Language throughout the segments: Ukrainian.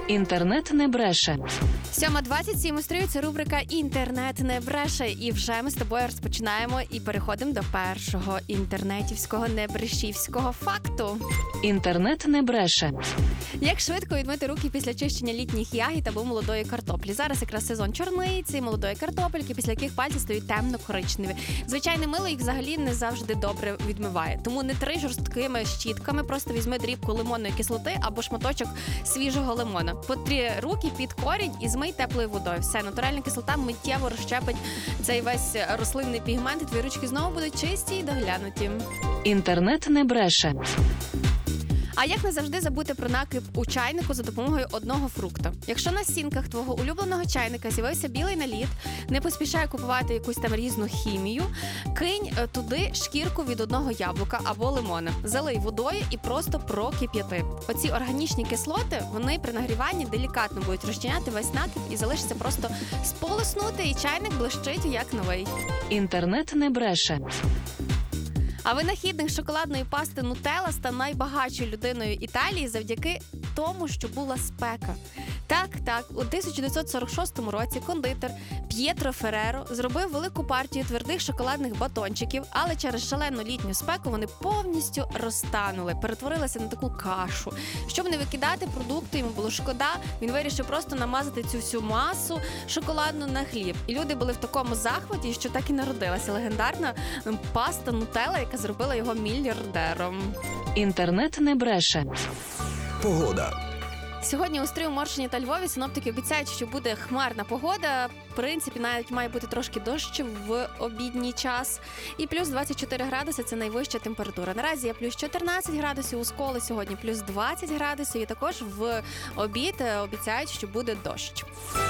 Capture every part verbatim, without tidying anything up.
Інтернет не бреше. сьома двадцять сім у стрію – це рубрика «Інтернет не бреше». І вже ми з тобою розпочинаємо і переходимо до першого інтернетівського небрешівського факту. Інтернет не бреше. Як швидко відмити руки після чищення літніх ягід або молодої картоплі. Зараз якраз сезон чорниці, молодої картопельки, після яких пальці стають темно-коричневі. Звичайне мило їх взагалі не завжди добре відмиває. Тому не три жорсткими щітками, просто візьми дрібку лимонної кислоти або шматочок свіжого лимона. Потрі руки під корінь і змий теплою водою. Все, натуральна кислота миттєво розщепить цей весь рослинний пігмент, і твої ручки знову будуть чисті і доглянуті. Інтернет не бреше. А як не завжди забути про накип у чайнику за допомогою одного фрукта? Якщо на стінках твого улюбленого чайника з'явився білий наліт, не поспішай купувати якусь там різну хімію, кинь туди шкірку від одного яблука або лимона, залий водою і просто прокип'яти. Оці органічні кислоти, вони при нагріванні делікатно будуть розчиняти весь накип і залишиться просто сполоснути, і чайник блищить як новий. Інтернет не бреше. А винахідник шоколадної пасти Нутелла став найбагатшою людиною Італії завдяки тому, що була спека. Так, так, у тисяча дев'ятсот сорок шостому році кондитер П'єтро Ферреро зробив велику партію твердих шоколадних батончиків, але через шалену літню спеку вони повністю розтанули, перетворилися на таку кашу. Щоб не викидати продукти, йому було шкода, він вирішив просто намазати цю всю масу шоколадну на хліб. І люди були в такому захваті, що так і народилася легендарна паста Нутелла, яка зробила його мільярдером. Інтернет не бреше. Погода. Сьогодні у Стрию, Моршині та Львові синоптики обіцяють, що буде хмарна погода. В принципі, навіть має бути трошки дощ в обідній час. І плюс двадцять чотири градуси – це найвища температура. Наразі є плюс чотирнадцять градусів, у Сколі сьогодні плюс двадцять градусів. І також в обід обіцяють, що буде дощ.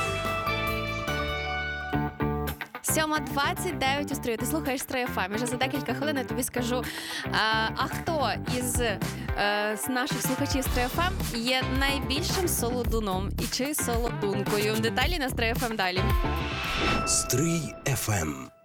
сьома двадцять дев'ять у Стрию. Ти слухаєш Стрий еф ем. Вже за декілька хвилин я тобі скажу, а, а хто із а, з наших слухачів Стрий еф ем є найбільшим солодуном і чи солодункою. Деталі на Стрий еф ем далі. Стрий еф ем.